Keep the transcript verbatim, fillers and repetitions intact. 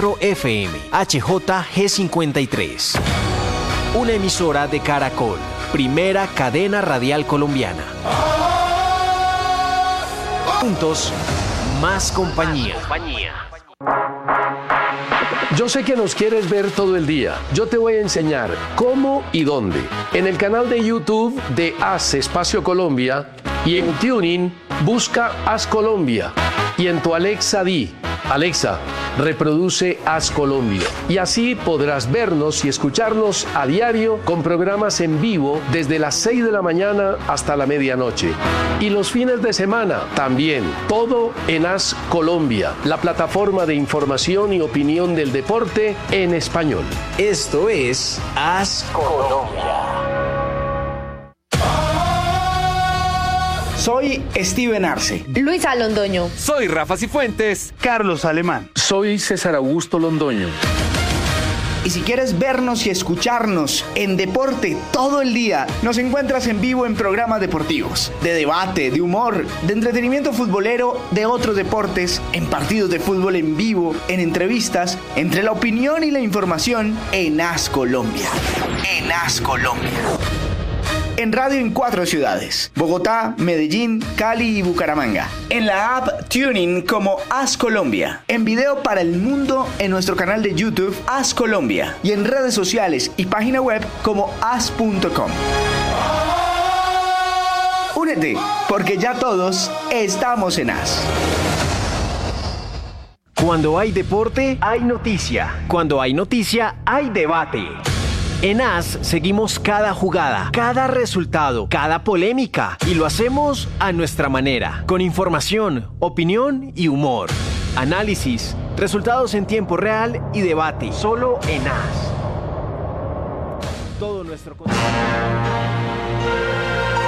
F M, H J G cincuenta y tres. Una emisora de Caracol, primera cadena radial colombiana. Juntos, más compañía. Yo sé que nos quieres ver todo el día. Yo te voy a enseñar cómo y dónde. En el canal de YouTube de Haz Espacio Colombia y en TuneIn busca Haz Colombia. Y en tu Alexa di, Alexa, reproduce Haz Colombia. Y así podrás vernos y escucharnos a diario con programas en vivo desde las seis de la mañana hasta la medianoche. Y los fines de semana también. Todo en Haz Colombia, la plataforma de información y opinión del deporte en español. Esto es Haz Colombia. Soy Steven Arce. Luisa Londoño. Soy Rafa Cifuentes. Carlos Alemán. Soy César Augusto Londoño. Y si quieres vernos y escucharnos en deporte todo el día, nos encuentras en vivo en programas deportivos, de debate, de humor, de entretenimiento futbolero, de otros deportes, en partidos de fútbol en vivo, en entrevistas, entre la opinión y la información, en Haz Colombia. En Haz Colombia. En radio en cuatro ciudades: Bogotá, Medellín, Cali y Bucaramanga. En la app TuneIn como Haz Colombia. En video para el mundo en nuestro canal de YouTube Haz Colombia. Y en redes sociales y página web como haz punto com. Únete, porque ya todos estamos en Haz. Cuando hay deporte, hay noticia. Cuando hay noticia, hay debate. En Haz seguimos cada jugada, cada resultado, cada polémica y lo hacemos a nuestra manera, con información, opinión y humor, análisis, resultados en tiempo real y debate, solo en Haz. Todo nuestro contenido.